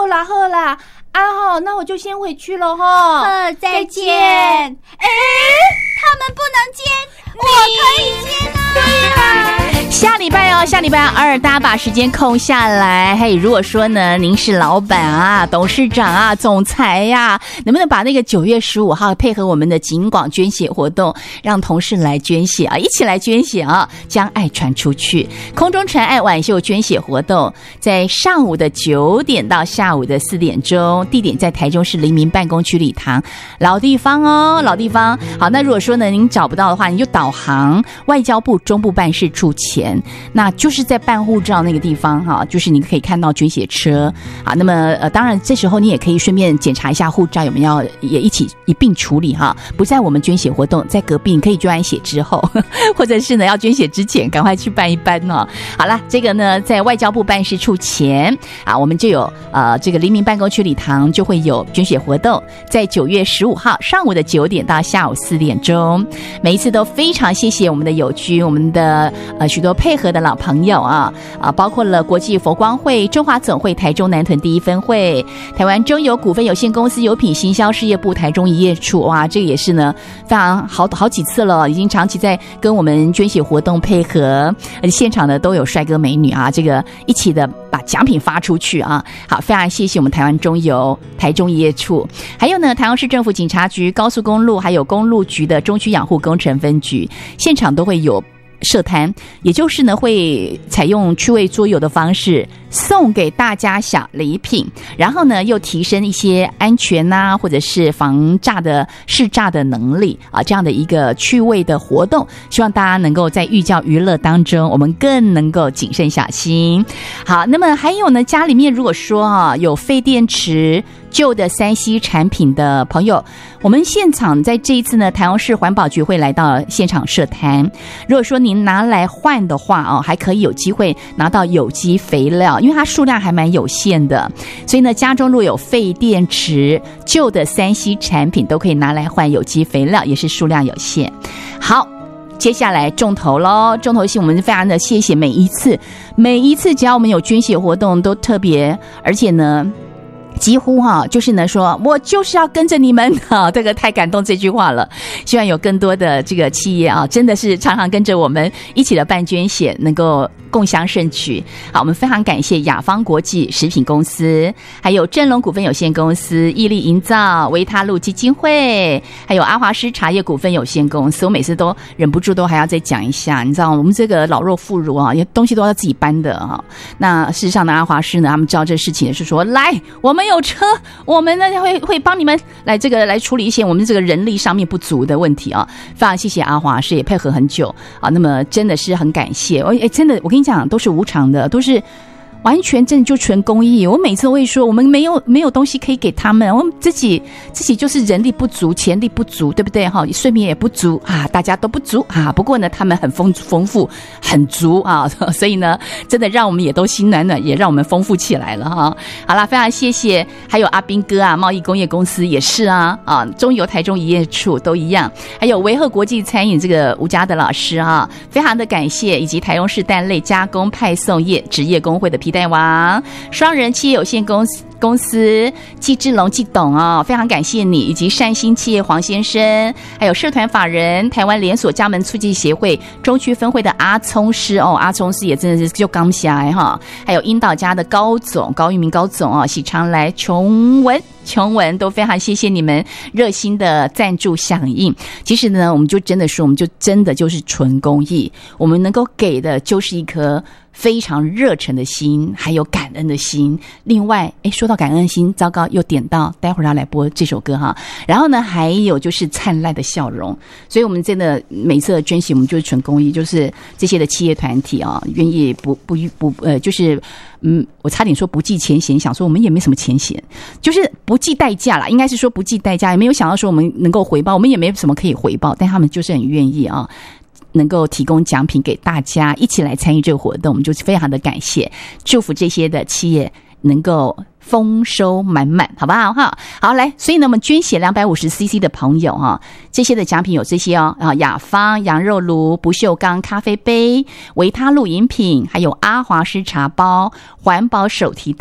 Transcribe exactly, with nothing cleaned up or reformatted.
好啦好啦，啊吼，那我就先回去了哈。 呃，再见。哎，他们不能接，我可以接啊。对啦， 下礼拜哦，下礼拜二大家把时间空下来。嘿，如果说呢，您是老板啊、董事长啊、总裁呀、啊，能不能把那个九月十五号配合我们的警广捐血活动，让同事来捐血啊，一起来捐血啊，将爱传出去。空中传爱晚秀捐血活动在上午的九点到下午的四点钟，地点在台中市黎明办公区礼堂，老地方哦，老地方。好，那如果说呢您找不到的话，你就导航外交部中部办事处前，那就是在办护照那个地方哈，就是你可以看到捐血车啊。那么呃，当然这时候你也可以顺便检查一下护照有没有也一起一并处理哈，不在我们捐血活动，在隔壁你可以捐完血之后，或者是呢要捐血之前赶快去办一办哦。好了，这个呢在外交部办事处前啊，我们就有呃这个黎明办公区礼堂就会有捐血活动，在九月十五号上午的九点到下午四点钟，每一次都非常谢谢我们的友军，我们的呃许多配合的老朋友啊啊，包括了国际佛光会、中华总会台中南屯第一分会、台湾中油股份有限公司油品行销事业部台中营业处，哇，这个也是呢非常好好几次了，已经长期在跟我们捐血活动配合，而且现场呢都有帅哥美女啊，这个一起的把奖品发出去啊。好，非常谢谢我们台湾中油台中营业处，还有呢台中市政府警察局高速公路还有公路局的中区养护工程分局，现场都会有设摊，也就是呢会采用趣味桌游的方式送给大家小礼品，然后呢又提升一些安全啊或者是防诈的试诈的能力啊，这样的一个趣味的活动，希望大家能够在寓教于乐当中我们更能够谨慎小心。好，那么还有呢家里面如果说啊有废电池旧的 三 C 产品的朋友，我们现场在这一次呢台中市环保局会来到现场设摊，如果说您拿来换的话哦，还可以有机会拿到有机肥料，因为它数量还蛮有限的，所以呢家中若有废电池旧的 三 C 产品都可以拿来换有机肥料，也是数量有限。好，接下来重头咯，重头戏我们非常的谢谢每一次每一次只要我们有捐血活动都特别，而且呢几乎哈、啊，就是呢说我就是要跟着你们啊，这个太感动这句话了。希望有更多的这个企业啊，真的是常常跟着我们一起的办捐血，能够共襄盛举。好，我们非常感谢雅芳国际食品公司，还有正隆股份有限公司、毅力营造、维他路基金会，还有阿华师茶叶股份有限公司。我每次都忍不住都还要再讲一下，你知道我们这个老弱妇孺啊，东西都要自己搬的啊。那事实上呢，阿华师呢，他们知道这事情是说，来，我们有车，我们呢会会帮你们来这个来处理一些我们这个人力上面不足的问题啊。非常谢谢阿华师也配合很久啊，那么真的是很感谢。哎，真的，我跟你讲，都是无偿的，都是完全真的就纯公益。我每次都会说，我们没有没有东西可以给他们，我们自己自己就是人力不足，钱力不足，对不对哈？睡眠也不足啊，大家都不足啊。不过呢，他们很丰丰富，很足啊，所以呢，真的让我们也都心暖暖，也让我们丰富起来了哈。好啦，非常谢谢，还有阿兵哥啊，贸易工业公司也是啊啊，中油台中营业处都一样，还有维和国际餐饮这个吴家的老师啊，非常的感谢，以及台中市蛋类加工派送业职业工会的皮带王双人企业有限公司公司季志龙季董哦，非常感谢你，以及善心企业黄先生，还有社团法人台湾连锁家门促进协会中区分会的阿聪师哦，阿聪师也真的是就刚下来哈，还有樱岛家的高总高玉明高总哦，喜常来琼文琼文都非常谢谢你们热心的赞助响应。其实呢，我们就真的说，我们就真的就是纯公益，我们能够给的就是一颗非常热忱的心，还有感恩的心。另外，哎，说到感恩的心，糟糕，又点到，待会儿要来播这首歌哈。然后呢，还有就是灿烂的笑容。所以我们真的每次的捐血，我们就是纯公益，就是这些的企业团体啊，愿意不不不呃，就是嗯，我差点说不计前嫌，想说我们也没什么前嫌，就是不计代价啦，应该是说不计代价，也没有想到说我们能够回报，我们也没什么可以回报，但他们就是很愿意啊。能够提供奖品给大家一起来参与这个活动，我们就非常的感谢，祝福这些的企业能够丰收满满，好不好哈？好，来，所以呢，我们捐血两百五十 C C 的朋友哈，这些的奖品有这些哦啊，雅芳羊肉炉、不锈钢咖啡杯、维他露饮品，还有阿华师茶包、环保手提袋。